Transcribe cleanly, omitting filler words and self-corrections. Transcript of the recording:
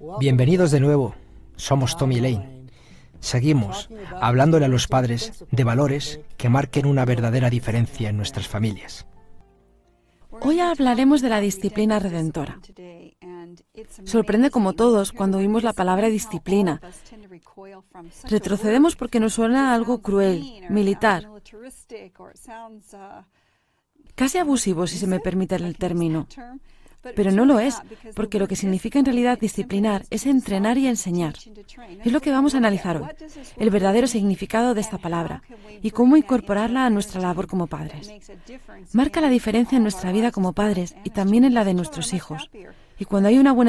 Bienvenidos de nuevo. Somos Tom y Elaine. Seguimos hablándole a los padres de valores que marquen una verdadera diferencia en nuestras familias. Hoy hablaremos de la disciplina redentora. Sorprende como todos cuando oímos la palabra disciplina. Retrocedemos porque nos suena a algo cruel, militar, casi abusivo, si se me permite el término. Pero no lo es, porque lo que significa en realidad disciplinar es entrenar y enseñar. Es lo que vamos a analizar hoy, el verdadero significado de esta palabra y cómo incorporarla a nuestra labor como padres. Marca la diferencia en nuestra vida como padres y también en la de nuestros hijos. Y cuando hay una buena